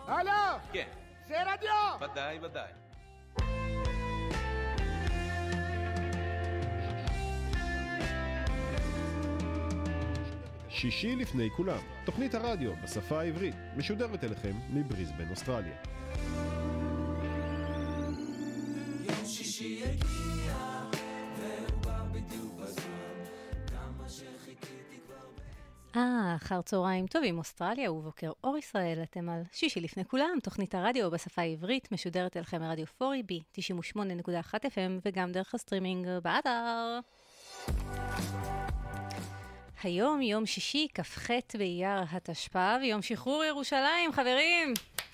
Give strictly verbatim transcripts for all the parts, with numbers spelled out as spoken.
הלו! כן. זה רדיו! ודאי, ודאי. שישי לפני כולם, תוכנית הרדיו בשפה העברית, משודרת אליכם מבריסבן, אוסטרליה. יום שישי הגיע, והוא בא בדיוק בזמן, כמה שחיכיתי כבר... אה, אחר צהריים טובים, אוסטרליה ובוקר אור ישראל, אתם על שישי לפני כולם, תוכנית הרדיו בשפה העברית, משודרת אליכם מרדיו פורי בי, תשעים ושמונה נקודה אחת אף אם, וגם דרך הסטרימינג באתר. היום יום שישי, כ"ח באייר התשפ"ב, יום שחרור ירושלים, חברים!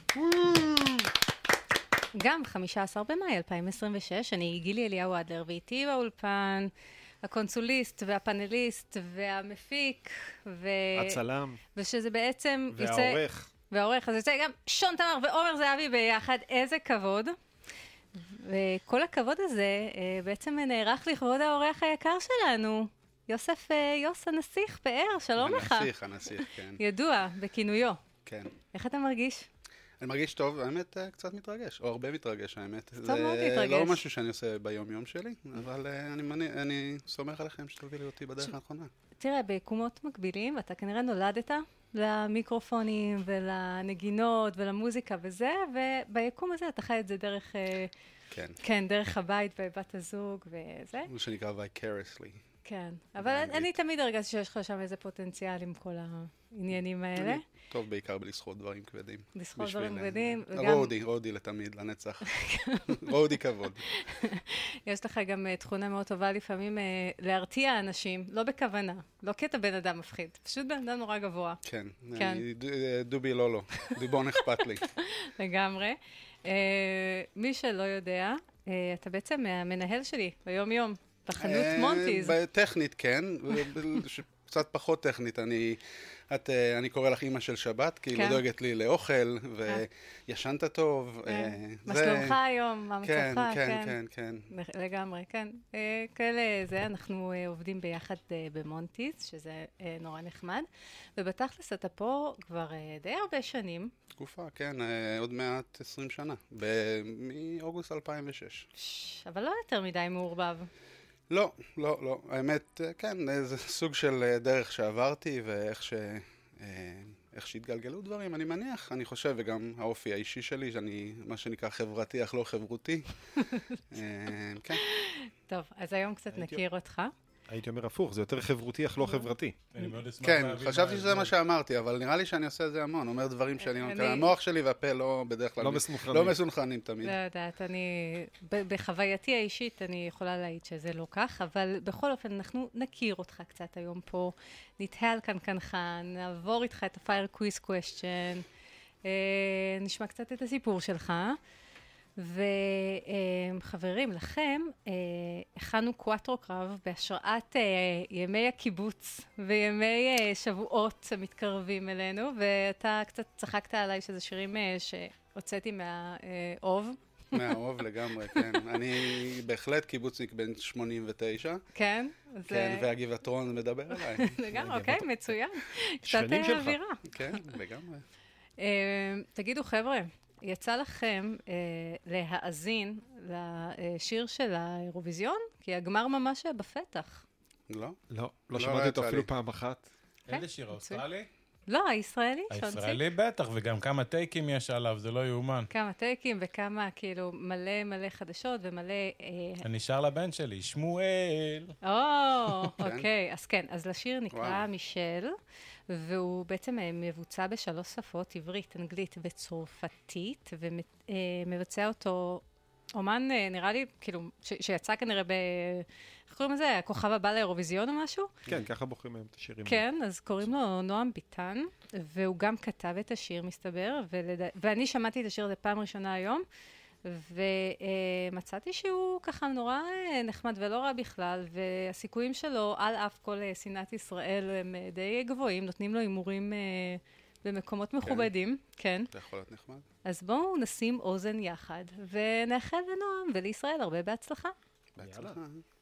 גם חמישה עשר במאי אלפיים עשרים ושש, אני גילי אליהו אדלר, ואיתי באולפן הקונסוליסט והפאנליסט והמפיק, ו... הצלם. ושזה בעצם והעורך. יוצא... והעורך, אז יוצא גם שון תמר ועומר זהבי ביחד, איזה כבוד. וכל הכבוד הזה בעצם נערך לכבוד העורך היקר שלנו. יוסף יוס הנסיך פאר, שלום לך. הנסיך, הנסיך, כן. ידוע, בכינויו. כן. איך אתה מרגיש? אני מרגיש טוב, האמת קצת מתרגש, או הרבה מתרגש, האמת. קצת מאוד מתרגש. זה לא משהו שאני עושה ביום-יום שלי, אבל אני, אני, אני סומך עליכם שתובילו אותי בדרך הנכונה. תראה, ביקומות מקבילים, אתה כנראה נולדת למיקרופונים ולנגינות ולמוזיקה וזה, וביקום הזה אתה חי את זה דרך... כן. כן, דרך הבית ובת הזוג וזה. מה שנקרא vicariously. כן, אבל אני תמיד הרגשתי שיש לך שם איזה פוטנציאל עם כל העניינים האלה. טוב, בעיקר בלסחוט דברים כבדים. לסחוט דברים כבדים. רודי, רודי לתמיד, לנצח. רודי כבוד. יש לך גם תכונה מאוד טובה לפעמים להרתיע אנשים, לא בכוונה, לא כי אתה בן אדם מפחיד, פשוט בן אדם נורא גבוה. כן, דובי לא לא, דובון אכפת לי. לגמרי. מי שלא יודע, אתה בעצם המנהל שלי ביום יום. בחנות מונטיז. טכנית, כן. קצת פחות טכנית. אני, את, אני קורא לך אמא של שבת, כי היא לא דואגת לי לאוכל, וישנת טוב. מה שלומך היום? מה מצבך? כן, כן, כן. לגמרי, כן. כאלה זה, אנחנו עובדים ביחד במונטיז, שזה נורא נחמד. ובתכלס אתה פה כבר די הרבה שנים. תקופה, כן, עוד מעט עשרים שנה. מאוגוסט אלפיים ושש. אבל לא יותר מדי מעורבב. לא, לא, לא. האמת, כן, זה סוג של דרך שעברתי, ואיך ש... איך שהתגלגלו דברים, אני מניח, אני חושב, וגם האופי האישי שלי, שאני, מה שנקרא חברתי, אך לא חברותי. כן. טוב, אז היום קצת נכיר אותך. הייתי אומר הפוך, זה יותר חברותי, אך לא חברתי. כן, חשבתי שזה מה שאמרתי, אבל נראה לי שאני עושה את זה המון. אומר דברים שאני אומר, המוח שלי והפה לא בדרך כלל... לא מסונכנים תמיד. לא יודעת, אני... בחווייתי האישית אני יכולה להעיד שזה לא כך, אבל בכל אופן אנחנו נכיר אותך קצת היום פה, נתהל כאן כאן, נעבור איתך את ה-Fire Quiz Question, נשמע קצת את הסיפור שלך. וחברים, לכם, הכנו קואטרו קרב בהשראת ימי הקיבוץ וימי שבועות המתקרבים אלינו, ואתה קצת צחקת עליי שזה שירים שהוצאתי מהאוב. מהאוב לגמרי, כן. אני בהחלט קיבוצניק בן שמונים ותשע. כן? כן, והגבעתרון מדבר אליי. לגמרי, אוקיי, מצוין. שכנים שלך. כן, לגמרי. תגידו, חבר'ה, יצא לכם אה, להאזין לשיר של האירוויזיון? כי הגמר ממש בפתח. לא. לא, לא שמעתי אותו אפילו פעם אחת. איזה שיר, האוסטרלי? לא, הישראלי. הישראלי בטח, וגם כמה טייקים יש עליו, זה לא יאומן. כמה טייקים וכמה, כאילו, מלא מלא חדשות ומלא... אני שר לבן שלי, שמואל. או, אוקיי, אז כן, אז לשיר נקרא מישל, והוא בעצם מבוצע בשלוש שפות, עברית, אנגלית וצרפתית, ומבצע אותו אומן, נראה לי, כאילו, שיצא כנראה ב... איך קוראים לזה? הכוכב הבא לאירוויזיון או משהו? כן, ככה בוחרים היום את השירים. כן, אז קוראים לו נועם ביטן, והוא גם כתב את השיר, מסתבר, ואני שמעתי את השיר הזה פעם ראשונה היום, ומצאתי שהוא ככה נורא נחמד ולא רע בכלל, והסיכויים שלו, על אף כל שנאת ישראל, הם די גבוהים, נותנים לו הימורים במקומות מכובדים. כן. זה יכול להיות נחמד. אז בואו נשים אוזן יחד, ונאחל לנועם ולישראל הרבה בהצלחה. בהצלחה.